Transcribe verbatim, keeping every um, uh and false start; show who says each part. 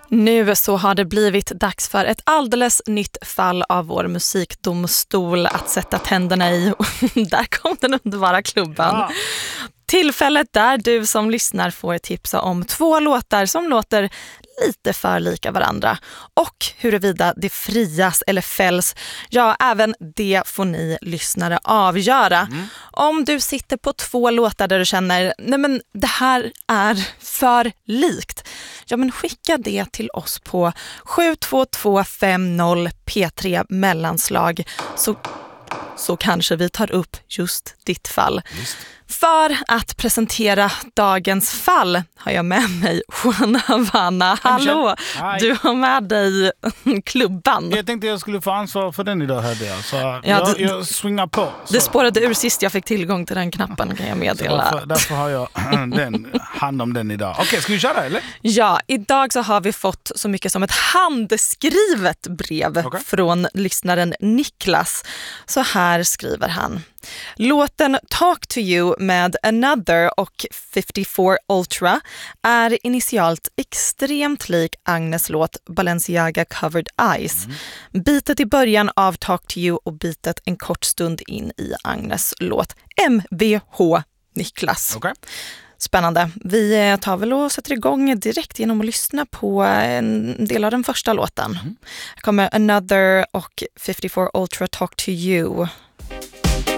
Speaker 1: Nu så har det blivit dags för ett alldeles nytt fall av vår musikdomstol att sätta tänderna i. Där kom den underbara klubban. Ja. Tillfället där du som lyssnar får tipsa om två låtar som låter lite för lika varandra. Och huruvida det frias eller fälls, ja, även det får ni lyssnare avgöra. Mm. Om du sitter på två låtar där du känner, nej men det här är för likt, ja men skicka det till oss på sju två två fem noll P tre mellanslag så, så kanske vi tar upp just ditt fall. Just. För att presentera dagens fall har jag med mig Juan Havana. Hallå, du har med dig klubban.
Speaker 2: Jag tänkte jag skulle få ansvar för den idag, hörde jag. Så ja, jag, det, jag swingar på. Så.
Speaker 1: Det spårade ur sist jag fick tillgång till den knappen, kan jag meddela.
Speaker 2: Därför, därför har jag den, hand om den idag. Okej, ska vi köra eller?
Speaker 1: Ja, idag så har vi fått så mycket som ett handskrivet brev okay. från lyssnaren Niklas. Så här skriver han. Låten Talk to You med Another och femtiofyra Ultra är initialt extremt lik Agnes låt Balenciaga Covered Eyes. Mm. Bitet i början av Talk to You och bitet en kort stund in i Agnes låt. M V H Niklas.
Speaker 2: Okay.
Speaker 1: Spännande. Vi tar väl och sätter igång direkt genom att lyssna på en del av den första låten. Mm. Här kommer Another och femtiofyra Ultra Talk to You.